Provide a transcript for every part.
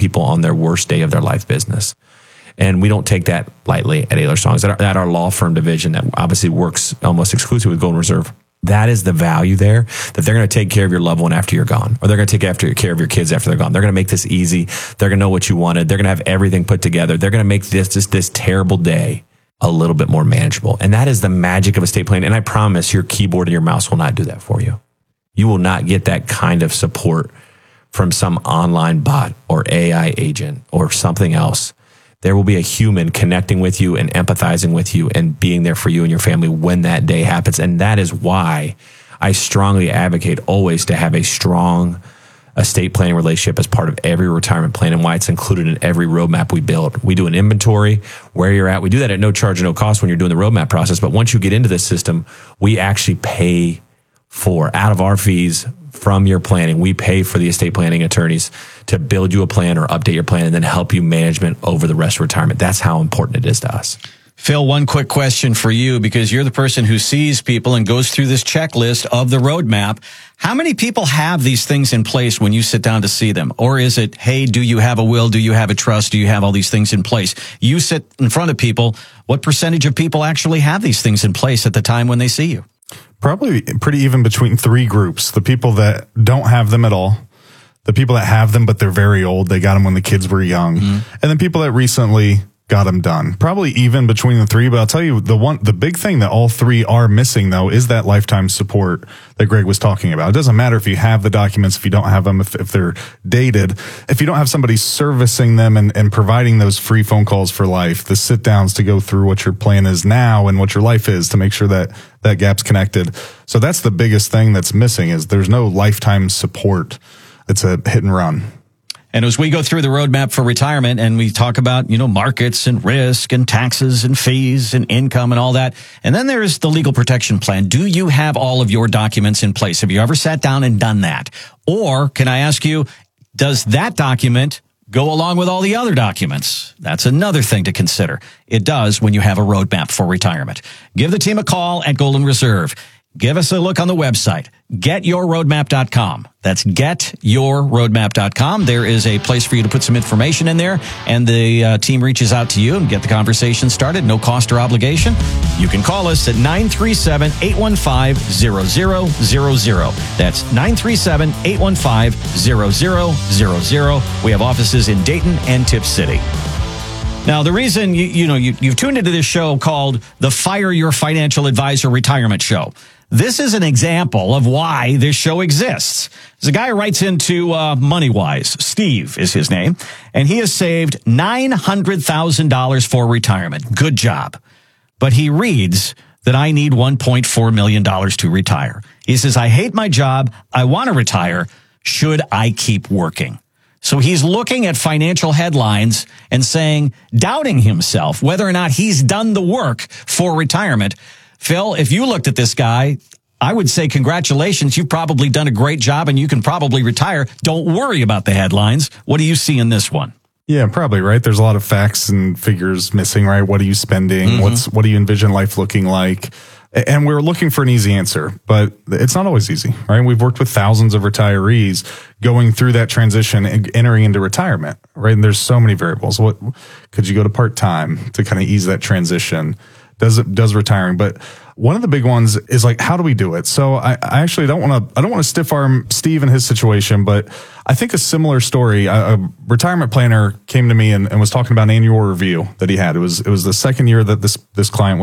people on their worst day of their life business. And we don't take that lightly at Ahlers Songs, at our law firm division that obviously works almost exclusively with Golden Reserve. That is the value there, that they're going to take care of your loved one after you're gone, or they're going to take care of your kids after they're gone. They're going to make this easy. They're going to know what you wanted. They're going to have everything put together. They're going to make this terrible day a little bit more manageable. And that is the magic of estate planning. And I promise your keyboard and your mouse will not do that for you. You will not get that kind of support from some online bot or AI agent or something else. There will be a human connecting with you and empathizing with you and being there for you and your family when that day happens. And that is why I strongly advocate always to have a strong estate planning relationship as part of every retirement plan, and why it's included in every roadmap we build. We do an inventory where you're at. We do that at no charge or no cost when you're doing the roadmap process. But once you get into this system, we actually pay for, out of our fees from your planning, we pay for the estate planning attorneys to build you a plan or update your plan and then help you management over the rest of retirement. That's how important it is to us. Phil, one quick question for you, because you're the person who sees people and goes through this checklist of the roadmap. How many people have these things in place when you sit down to see them? Or is it, hey, do you have a will? Do you have a trust? Do you have all these things in place? You sit in front of people. What percentage of people actually have these things in place at the time when they see you? Probably pretty even between three groups. The people that don't have them at all, the people that have them, but they're very old. They got them when the kids were young. And then people that recently got them done. Probably even between the three. But I'll tell you, the big thing that all three are missing, though, is that lifetime support that Greg was talking about. It doesn't matter if you have the documents, if you don't have them, if they're dated, if you don't have somebody servicing them and providing those free phone calls for life, the sit downs to go through what your plan is now and what your life is to make sure that that gap's connected. So that's the biggest thing that's missing, is there's no lifetime support. It's a hit and run. And as we go through the roadmap for retirement and we talk about, markets and risk and taxes and fees and income and all that. And then there's the legal protection plan. Do you have all of your documents in place? Have you ever sat down and done that? Or can I ask you, does that document go along with all the other documents? That's another thing to consider. It does when you have a roadmap for retirement. Give the team a call at Golden Reserve. Give us a look on the website, getyourroadmap.com. That's getyourroadmap.com. There is a place for you to put some information in there, and the team reaches out to you and get the conversation started. No cost or obligation. You can call us at 937-815-0000. That's 937-815-0000. We have offices in Dayton and Tipp City. Now, the reason you've tuned into this show called the Fire Your Financial Advisor Retirement Show. This is an example of why this show exists. There's a guy who writes into MoneyWise. Steve is his name, and he has saved $900,000 for retirement. Good job. But he reads that I need $1.4 million to retire. He says, I hate my job. I want to retire. Should I keep working? So he's looking at financial headlines and doubting himself, whether or not he's done the work for retirement. Phil, if you looked at this guy, I would say congratulations. You've probably done a great job and you can probably retire. Don't worry about the headlines. What do you see in this one? Yeah, probably, right? There's a lot of facts and figures missing, right? What are you spending? What do you envision life looking like? And we're looking for an easy answer, but it's not always easy, right? We've worked with thousands of retirees going through that transition and entering into retirement, right? And there's so many variables. What could you go to part-time to kind of ease that transition? Does retiring, but one of the big ones is how do we do it? So I actually don't want to stiff arm Steve in his situation, but I think a similar story. A retirement planner came to me and was talking about an annual review that he had. It was the second year that this client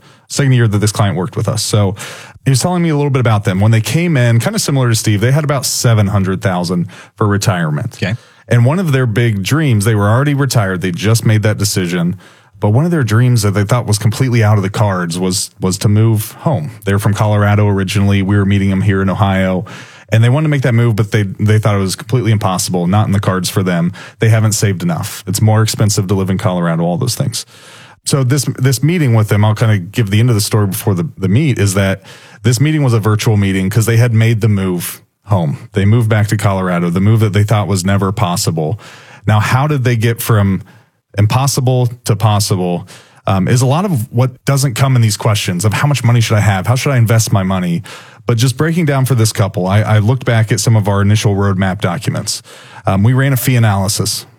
worked with us. So he was telling me a little bit about them when they came in, kind of similar to Steve. They had about $700,000 for retirement. Okay, and one of their big dreams, they were already retired. They just made that decision. But one of their dreams that they thought was completely out of the cards was to move home. They're from Colorado originally. We were meeting them here in Ohio. And they wanted to make that move, but they thought it was completely impossible, not in the cards for them. They haven't saved enough. It's more expensive to live in Colorado, all those things. So this meeting with them, I'll kind of give the end of the story before the meet, is that this meeting was a virtual meeting because they had made the move home. They moved back to Colorado, the move that they thought was never possible. Now, how did they get from impossible to possible is a lot of what doesn't come in these questions of how much money should I have? How should I invest my money? But just breaking down for this couple, I looked back at some of our initial roadmap documents. We ran a fee analysis.